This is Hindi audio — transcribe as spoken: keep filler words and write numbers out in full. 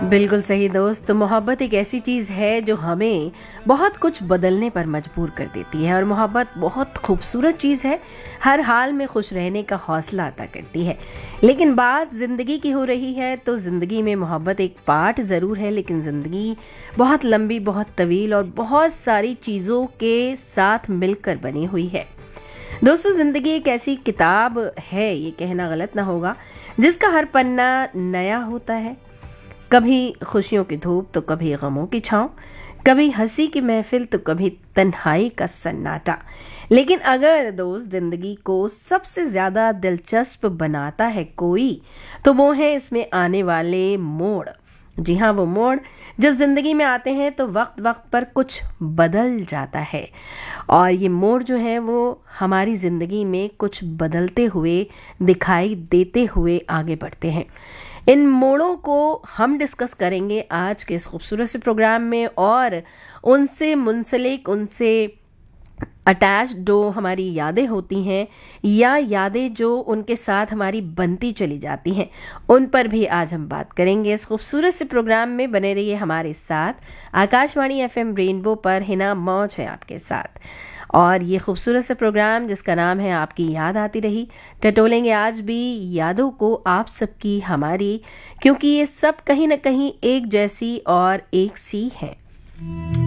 बिल्कुल सही दोस्त। तो मोहब्बत एक ऐसी चीज़ है जो हमें बहुत कुछ बदलने पर मजबूर कर देती है, और मोहब्बत बहुत खूबसूरत चीज़ है, हर हाल में खुश रहने का हौसला अता करती है। लेकिन बात ज़िंदगी की हो रही है तो ज़िंदगी में मोहब्बत एक पार्ट ज़रूर है, लेकिन ज़िंदगी बहुत लंबी, बहुत तवील और बहुत सारी चीज़ों के साथ मिलकर बनी हुई है। दोस्तों, ज़िंदगी एक ऐसी किताब है, ये कहना गलत ना होगा, जिसका हर पन्ना नया होता है। कभी खुशियों की धूप तो कभी गमों की छाँव, कभी हंसी की महफिल तो कभी तन्हाई का सन्नाटा। लेकिन अगर दोस्त जिंदगी को सबसे ज्यादा दिलचस्प बनाता है कोई, तो वो है इसमें आने वाले मोड़। जी हाँ, वो मोड़ जब जिंदगी में आते हैं तो वक्त वक्त पर कुछ बदल जाता है, और ये मोड़ जो है वो हमारी जिंदगी में कुछ बदलते हुए दिखाई देते हुए आगे बढ़ते हैं। इन मोड़ों को हम डिस्कस करेंगे आज के इस खूबसूरत से प्रोग्राम में, और उनसे मुंसलिक, उनसे अटैच जो हमारी यादें होती हैं, या यादें जो उनके साथ हमारी बनती चली जाती हैं, उन पर भी आज हम बात करेंगे इस खूबसूरत से प्रोग्राम में। बने रहिए हमारे साथ। आकाशवाणी एफएम रेनबो पर हिना मौज है आपके साथ, और ये खूबसूरत सा प्रोग्राम जिसका नाम है आपकी याद आती रही, टटोलेंगे आज भी यादों को, आप सबकी हमारी, क्योंकि ये सब कहीं ना कहीं एक जैसी और एक सी है।